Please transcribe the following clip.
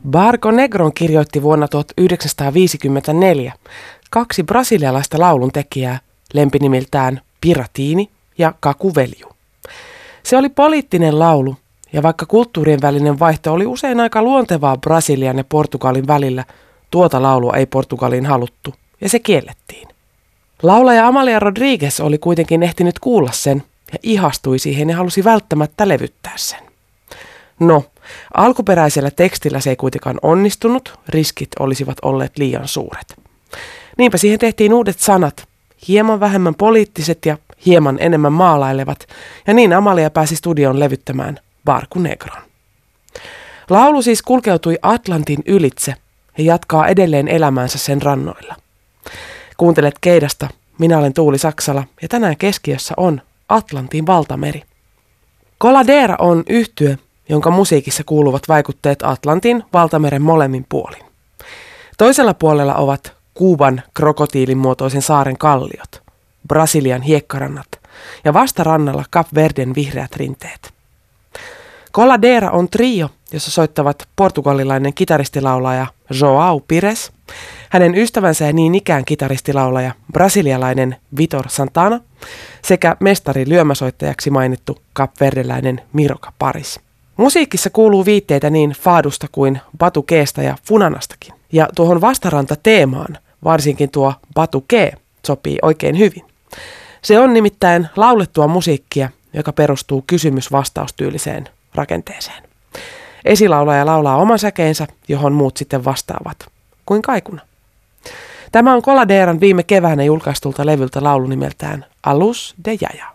Barco Negron kirjoitti vuonna 1954 kaksi brasilialaista lauluntekijää lempinimiltään Piratini ja Cacu Velho. Se oli poliittinen laulu, ja vaikka kulttuurien välinen vaihto oli usein aika luontevaa Brasilian ja Portugalin välillä, tuota laulua ei Portugaliin haluttu, ja se kiellettiin. Laulaja Amalia Rodrigues oli kuitenkin ehtinyt kuulla sen, ja ihastui siihen ja halusi välttämättä levyttää sen. No, alkuperäisellä tekstillä se ei kuitenkaan onnistunut, riskit olisivat olleet liian suuret. Niinpä siihen tehtiin uudet sanat, hieman vähemmän poliittiset ja hieman enemmän maalailevat, ja niin Amalia pääsi studioon levyttämään Barco Negron. Laulu siis kulkeutui Atlantin ylitse ja jatkaa edelleen elämäänsä sen rannoilla. Kuuntelet Keidasta, minä olen Tuuli Saksala ja tänään keskiössä on Atlantin valtameri. Coladera on yhtye, jonka musiikissa kuuluvat vaikutteet Atlantin valtameren molemmin puolin. Toisella puolella ovat Kuuban krokotiilin muotoisen saaren kalliot, Brasilian hiekkarannat ja vastarannalla Kap Verden vihreät rinteet. Coladera on trio, jossa soittavat portugalilainen kitaristilaulaja João Pires, hänen ystävänsä ja niin ikään kitaristilaulaja brasilialainen Vitor Santana sekä mestari lyömäsoittajaksi mainittu kapverdeläinen Miroka Paris. Musiikissa kuuluu viitteitä niin faadusta kuin batukeesta ja funanastakin. Ja tuohon vastaranta-teemaan varsinkin tuo batuke sopii oikein hyvin. Se on nimittäin laulettua musiikkia, joka perustuu kysymys-vastaustyyliseen rakenteeseen. Esilaulaja laulaa oman säkeensä, johon muut sitten vastaavat, kuin kaikuna. Tämä on Coladeran viime keväänä julkaistulta levyltä laulu nimeltään A Luz de Yaya.